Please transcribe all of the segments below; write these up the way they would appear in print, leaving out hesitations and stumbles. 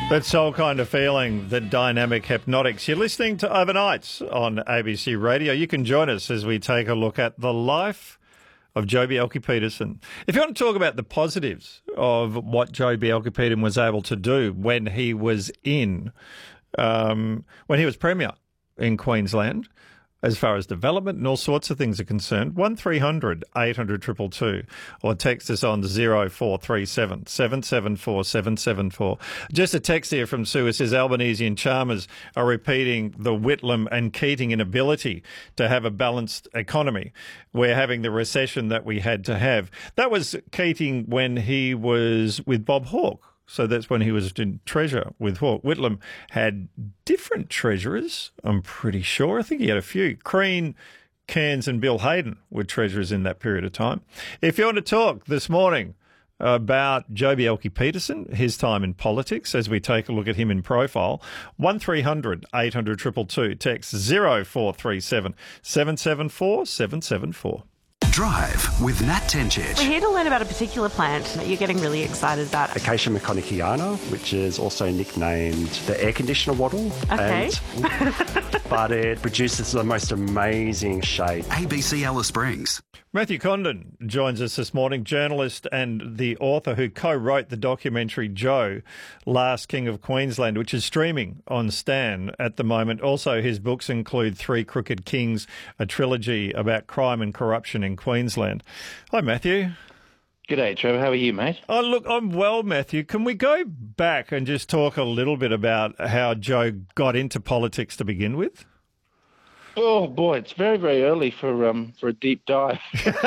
That soul kind of feeling, the dynamic hypnotics. You're listening to Overnights on ABC Radio. You can join us as we take a look at the life of Joh Bjelke-Petersen. If you want to talk about the positives of what Joh Bjelke-Petersen was able to do when he was Premier in Queensland, as far as development and all sorts of things are concerned, 1300 800 222 or text us on 0437 774 774. Just a text here from Sue. It says Albanese and Chalmers are repeating the Whitlam and Keating inability to have a balanced economy. We're having the recession that we had to have. That was Keating when he was with Bob Hawke. So that's when he was in Treasurer with Hawke. Whitlam had different treasurers, I'm pretty sure. I think he had a few. Crean, Cairns and Bill Hayden were treasurers in that period of time. If you want to talk this morning about Joh Bjelke-Petersen, his time in politics, as we take a look at him in profile, 1300 800 222, text 0437 774 774. Drive with Nat Tenchet. We're here to learn about a particular plant that you're getting really excited about. Acacia mcconiciana, which is also nicknamed the air conditioner wattle. Okay. But it produces the most amazing shade. ABC Alice Springs. Matthew Condon joins us this morning, journalist and the author who co-wrote the documentary Joh, Last King of Queensland, which is streaming on Stan at the moment. Also, his books include Three Crooked Kings, a trilogy about crime and corruption in Queensland. Hi, Matthew. G'day, Trevor. How are you, mate? Oh, look, I'm well, Matthew. Can we go back and just talk a little bit about how Joh got into politics to begin with? Oh boy, it's very, very early for a deep dive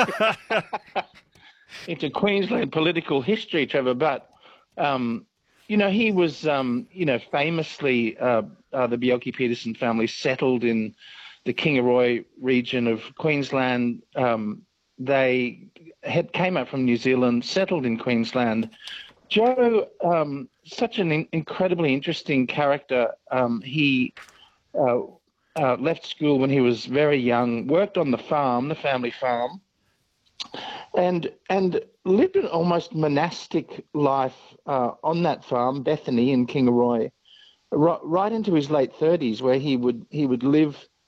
into Queensland political history, Trevor. But he was famously the Bjelke-Petersen family settled in the Kingaroy region of Queensland. They came up from New Zealand, settled in Queensland. Joh, such an incredibly interesting character. He left school when he was very young, worked on the farm, the family farm, and lived an almost monastic life on that farm, Bethany in Kingaroy, right into his late 30s, where he would live